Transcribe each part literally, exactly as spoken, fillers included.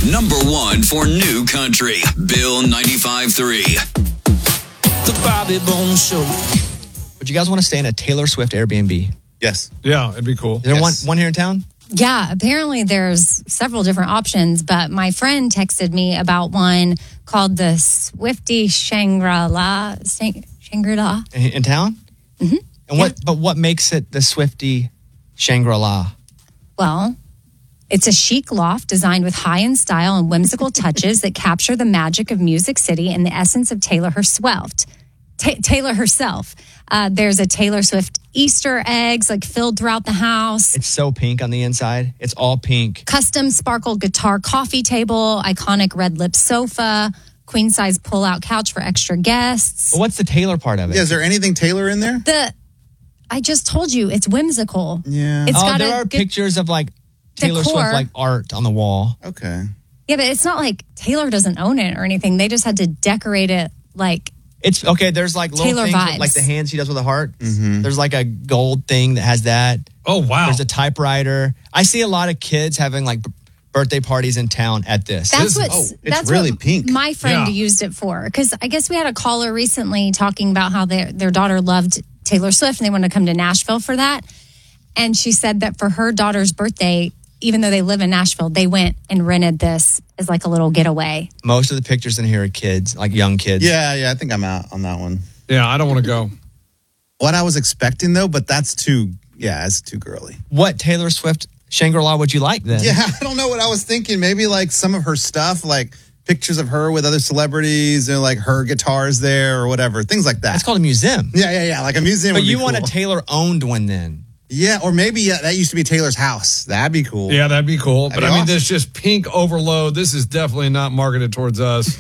Number one for new country. Bill ninety-five point three. The Bobby Bones Show. Would you guys want to stay in a Taylor Swift Airbnb? Yes. Yeah, it'd be cool. Is there Yes. one, one here in town? Yeah, apparently there's several different options, but my friend texted me about one called the Swifty Shangri-La. Shang- Shangri-La? In, in town? Mm-hmm. And what? But what makes it the Swifty Shangri-La? Well, it's a chic loft designed with high-end style and whimsical touches that capture the magic of Music City and the essence of Taylor herself. Ta- Taylor herself. Uh, there's a Taylor Swift Easter eggs like filled throughout the house. It's so pink on the inside. It's all pink. Custom sparkle guitar coffee table, iconic red lip sofa, queen size pull out couch for extra guests. But what's the Taylor part of it? Yeah, is there anything Taylor in there? The I just told you it's whimsical. Yeah. It's oh, got there a are good, pictures of like Taylor decor. Swift like art on the wall. Okay. Yeah, but it's not like Taylor doesn't own it or anything. They just had to decorate it like It's okay. There's like little Taylor things with, vibes. like the hand she does with a heart. Mm-hmm. There's like a gold thing that has that. Oh, wow. There's a typewriter. I see a lot of kids having like b- birthday parties in town at this. That's This- what oh, it's that's really what pink. my friend Yeah. used it for. Because I guess we had a caller recently talking about how their their daughter loved Taylor Swift and they wanted to come to Nashville for that. And she said that for her daughter's birthday, even though they live in Nashville, they went and rented this as like a little getaway. Most of the pictures in here are kids, like young kids. Yeah, yeah, I think I'm out on that one. Yeah, I don't want to go. What I was expecting though, but that's too, yeah, it's too girly. What Taylor Swift Shangri-La would you like then? Yeah, I don't know what I was thinking. Maybe like some of her stuff, like pictures of her with other celebrities and like her guitars there or whatever, things like that. It's called a museum. Yeah, yeah, yeah, like a museum. But would be you want cool. a Taylor owned one then? Yeah, or maybe yeah, that used to be Taylor's house. That'd be cool. Yeah, that'd be cool. That'd but be I mean, awesome. this just pink overload. This is definitely not marketed towards us.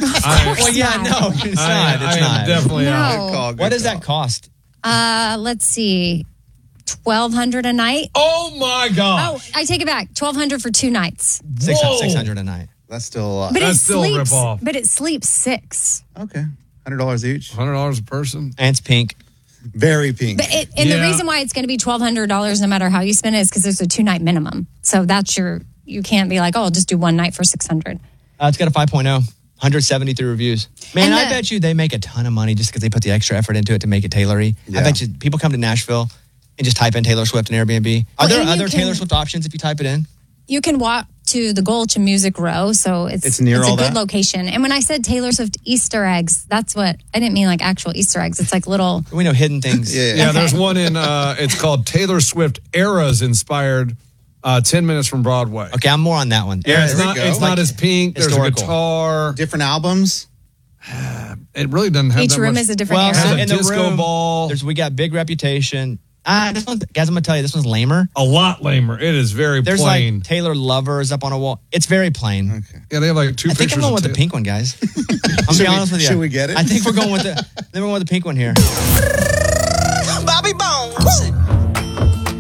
I, Well, yeah, no, it's I, not. It's I am not. definitely No. out. Good call, good What does call. that cost? Uh, let's see, twelve hundred a night. Oh my Oh, gosh! I take it back. Twelve hundred for two nights. Six Whoa. six hundred a night. That's still a lot. But That's it still a sleeps. ripoff. But it sleeps six. Okay, hundred dollars each. Hundred dollars a person. And it's pink. Very pink. But it, and Yeah. the reason why it's going to be twelve hundred dollars no matter how you spend it is because there's a two night minimum. So that's your. You can't be like, oh, I'll just do one night for six hundred. Uh, it's got a five point oh. one hundred seventy-three reviews. Man, And I the- bet you they make a ton of money just because they put the extra effort into it to make it Taylory. Yeah. I bet you people come to Nashville and just type in Taylor Swift and Airbnb. Are Well, there and you other can- Taylor Swift options if you type it in? You can walk to the Gulch and Music Row, so it's It's near it's a all good that? location. And when I said Taylor Swift Easter eggs, that's what I didn't mean like actual Easter eggs. It's like little. We know hidden things. yeah. Yeah, there's one in. Uh, it's called Taylor Swift Eras Inspired. Uh, Ten minutes from Broadway. Okay, I'm more on that one. Yeah, it's there we not. go. It's Like not as pink. There's a historical. guitar. Different albums. It really doesn't have Each that room much. is a different Well, era. so Has a in the disco room, ball. There's we got Big Reputation. Ah, this one, guys, I'm gonna tell you, this one's lamer. a lot lamer. It is very There's plain. like Taylor lovers up on a wall. It's very plain. Okay. yeah, they have like two I think pictures. I'm going of with the Taylor. pink one, guys. I'm gonna Should be we- honest with you. should we get it? I think we're going with the. I think we're going with the pink one here. Bobby Bones.